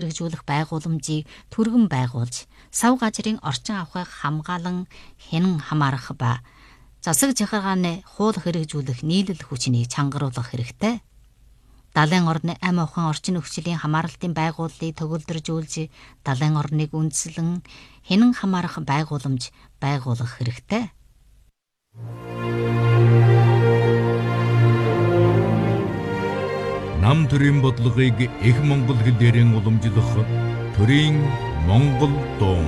хэрэгжүүлэх байгууламжийг түргэн байгуулж, сав газрын орчин авахыг хамгаалан хянан хамаарах ба засаг захиргааны хууль хэрэгжүүлэх нийлэл хүчнийг чангаруулах хэрэгтэй. Далайн орны амь ухаан орчин нөхцөлийн хамааралтын байгууллыг төгөлдржүүлж, далайн орныг үндэслэн хянан хамаарах байгууламж байгуулах хэрэгтэй. Нам төрийн бодлогыг их монгол хэлээр уламжлах төрийн монгол дуу.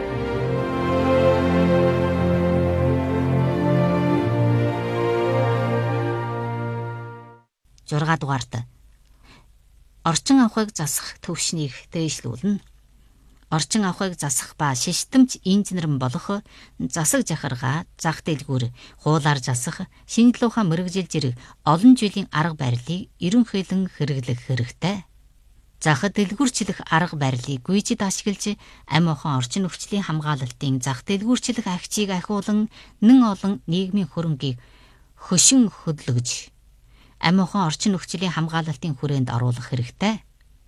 6 дугаарт орчин авахыг засах төвшнийг дээшлүүлнэ. Орчин авахыг засах ба шиштэмж инженер болох засаг захиргаа, зах дэлгүүр, хуулаар засах, шинжлэх ухаан мэрэгжил зэрэг олон жилийн арга барилыг ерөнхийлөн хэрэглэх хэрэгтэй. Зах дэлгүүрчлэх арга барилыг гүйцэд ашиглаж, амь ухаан орчин нөхцөлийн хамгаалалтын зах дэлгүүрчлэх агчийг ахиулан нэн олон нийгмийн хөрөнгийг хөшин хөдөлгөж, амь ухаан орчин нөхцөлийн хамгаалалтын хүрээнд оруулах хэрэгтэй.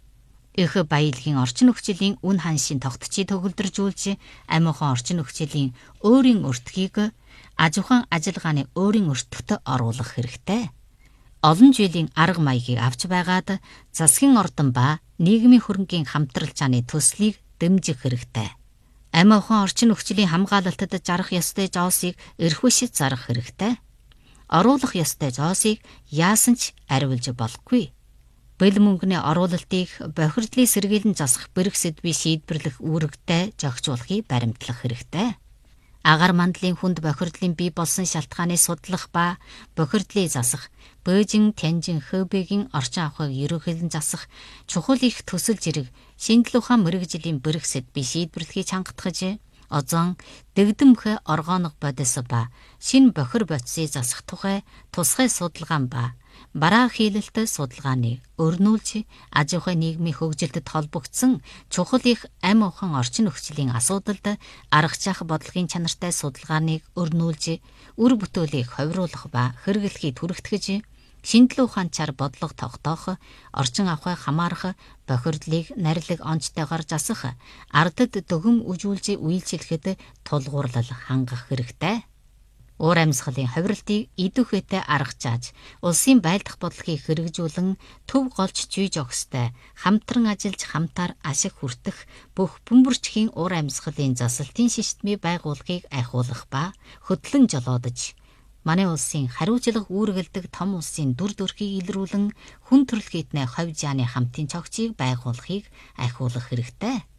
Их баялагын орчин нөхцөлийн үн ханшийн тогтцыг төгөлдржүүлж, амь ухаан орчин нөхцөлийн өөрийн өртгийг аж ахуйн ажиллагааны өөрийн өртөгт оруулах хэрэгтэй. Олон жилийн арга маягийг авч байгаад засгийн ордон ба нийгмийн хөрөнгийн хамтрал чааны төслийг дэмжих хэрэгтэй. Амь ухаан орчин нөхцөлийн хамгаалалтад жарах ёстой жоосыг эрхвшиж зарах хэрэгтэй. Оруулах ёстой жоосыг яасан ч ариулж болохгүй. Бэл мөнгөний оруулалтыг бохирдлын сэргийлэн засах бэрх сэдвийг шийдвэрлэх үүрэгтэй зохицуулахыг баримтлах хэрэгтэй. Агаар мандлын хүнд бохирдлын бий болсон шалтгааныг судлах ба бохирдлыг засах, Бээжин, Тянжин, Хэбэгийн орчин авахыг ерөнхийлөн засах чухал их төсөл зэрэг шинжлэх ухаан мэрэгжлийн бэрх сэдвийг шийдвэрлэхийг чангатгаж, озон дэгдэмхэ оргооног бодис ба шинэ бохир бодисыг засах тухай тусгай судалгаан ба бараа хийлэлт судалгааны өрнүүлж, аж ахуйн нийгмийн хөгжилтэд холбогдсон чухал их амь ухаан орчин нөхцөлийн асуудалд аргачлах бодлогын чанартай судалгааныг өрнүүлж, үр бүтээлийг ховируулах ба хэрэглэхийг түрэгтгэж, шинжлэх ухаанчаар бодлого тогтоох, орчин авахыг хамаарах, бохирдлыг нарилэг онцтойгоор засах, ардад дөгөм үжүүлж үйлчлэхэд тулгуурлал хангах хэрэгтэй. Уур амьсгалын ховиралтыг идэвхтэй аргачааж, улсын байлдах бодлогыг хэрэгжүүлэн төв голч жийж өгстэй хамтран ажиллаж хамтаар ашиг хүртэх бүх бөмбөрчхийн уур амьсгалын засалтын системийг байгуулахыг айхуулах ба хөтлөн жолоодож, манай улсын хариуцлага үүргэлдэг том улсын дүр төрхийг илрүүлэн хүн төрөлхитнээ ховь жааны хамтын цогцыг байгуулахыг айхуулах хэрэгтэй.